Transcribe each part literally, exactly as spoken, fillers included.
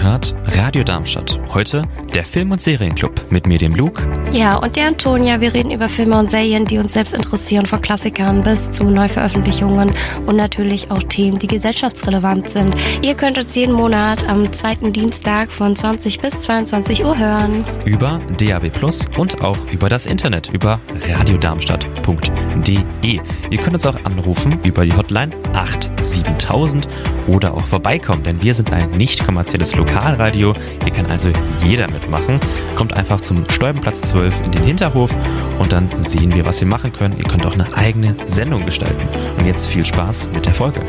hört Radio Darmstadt. Heute der Film- und Serienclub mit mir, dem Luke. Ja, und der Antonia. Wir reden über Filme und Serien, die uns selbst interessieren, von Klassikern bis zu Neuveröffentlichungen und natürlich auch Themen, die gesellschaftsrelevant sind. Ihr könnt uns jeden Monat am zweiten Dienstag von zwanzig bis zweiundzwanzig Uhr hören. Über D A B plus und auch über das Internet, über radiodarmstadt punkt de. Ihr könnt uns auch anrufen über die Hotline acht siebentausend oder auch vorbeikommen, denn wir sind ein nicht kommerzielles Lokalradio. Hier kann also jeder mitmachen. Kommt einfach zum Stolpenplatz zwölf in den Hinterhof und dann sehen wir, was wir machen können. Ihr könnt auch eine eigene Sendung gestalten. Und jetzt viel Spaß mit der Folge.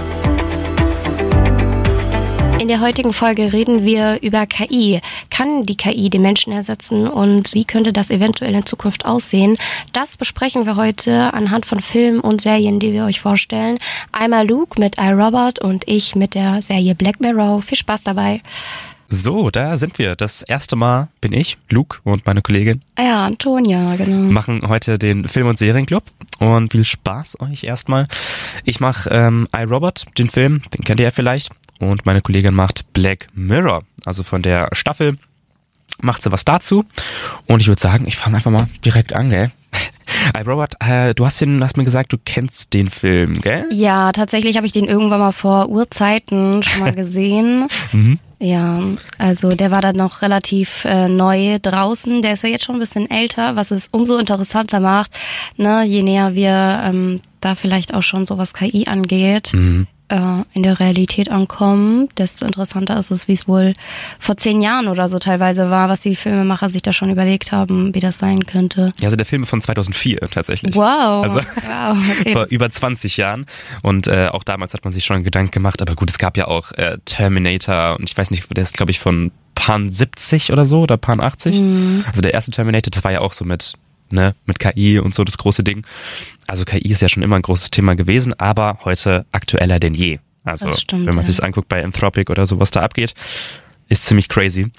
In der heutigen Folge reden wir über K I. Kann die K I den Menschen ersetzen und wie könnte das eventuell in Zukunft aussehen? Das besprechen wir heute anhand von Filmen und Serien, die wir euch vorstellen. Einmal Luke mit iRobot und ich mit der Serie Black Mirror. Viel Spaß dabei. So, da sind wir. Das erste Mal bin ich, Luke und meine Kollegin. Ja, Antonia, genau. Machen heute den Film- und Serienclub und viel Spaß euch erstmal. Ich mache ähm, iRobot, den Film, den kennt ihr ja vielleicht. Und meine Kollegin macht Black Mirror, also von der Staffel macht sie was dazu. Und ich würde sagen, ich fange einfach mal direkt an, gell? iRobot, äh, du hast, den, hast mir gesagt, du kennst den Film, gell? Ja, tatsächlich habe ich den irgendwann mal vor Urzeiten schon mal gesehen. mhm. Ja, also der war dann noch relativ äh, neu draußen. Der ist ja jetzt schon ein bisschen älter, was es umso interessanter macht, ne? Je näher wir ähm, da vielleicht auch schon so was K I angeht. Mhm. in der Realität ankommen, desto interessanter ist es, wie es wohl vor zehn Jahren oder so teilweise war, was die Filmemacher sich da schon überlegt haben, wie das sein könnte. Ja, also der Film ist von zweitausendvier tatsächlich. Wow. Also wow, okay. Vor über zwanzig Jahren. Und äh, auch damals hat man sich schon Gedanken gemacht, aber gut, es gab ja auch äh, Terminator und ich weiß nicht, der ist glaube ich von Pan siebzig oder so oder Pan achtzig. Mhm. Also der erste Terminator, das war ja auch so mit Ne, mit K I und so das große Ding. Also K I ist ja schon immer ein großes Thema gewesen, aber heute aktueller denn je. Also stimmt, wenn man ja. sich anguckt bei Anthropic oder so, was da abgeht, ist ziemlich crazy.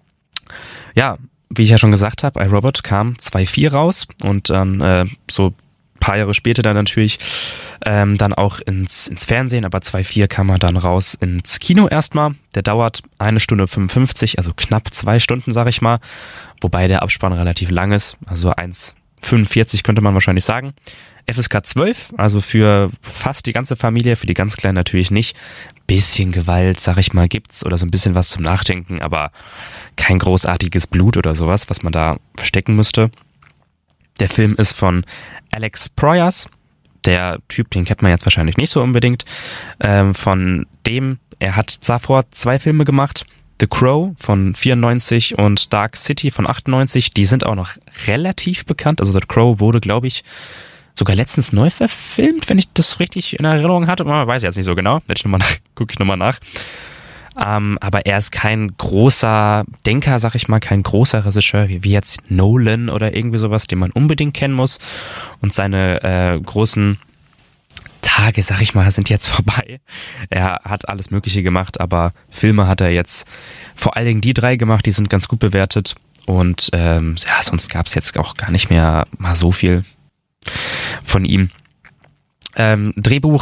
Ja, wie ich ja schon gesagt habe, iRobot kam zwei vier raus und dann äh, so ein paar Jahre später dann natürlich ähm, dann auch ins, ins Fernsehen, aber zwei vier kam er dann raus ins Kino erstmal. Der dauert eine Stunde fünfundfünfzig, also knapp zwei Stunden, sag ich mal. Wobei der Abspann relativ lang ist, also eins fünfundvierzig könnte man wahrscheinlich sagen. F S K zwölf, also für fast die ganze Familie, für die ganz Kleinen natürlich nicht. Bisschen Gewalt, sag ich mal, gibt's oder so ein bisschen was zum Nachdenken, aber kein großartiges Blut oder sowas, was man da verstecken müsste. Der Film ist von Alex Proyas. Der Typ, den kennt man jetzt wahrscheinlich nicht so unbedingt. Ähm, von dem, er hat davor zwei Filme gemacht. The Crow von vierundneunzig und Dark City von achtundneunzig, die sind auch noch relativ bekannt. Also The Crow wurde, glaube ich, sogar letztens neu verfilmt, wenn ich das richtig in Erinnerung hatte. Weiß ich jetzt nicht so genau, gucke ich nochmal nach. Ähm, aber er ist kein großer Denker, sag ich mal, kein großer Regisseur, wie, wie jetzt Nolan oder irgendwie sowas, den man unbedingt kennen muss. Und seine äh, großen Tage, sag ich mal, sind jetzt vorbei. Er hat alles Mögliche gemacht, aber Filme hat er jetzt vor allen Dingen die drei gemacht, die sind ganz gut bewertet. Und ähm, ja, sonst gab es jetzt auch gar nicht mehr mal so viel von ihm. Ähm, Drehbuch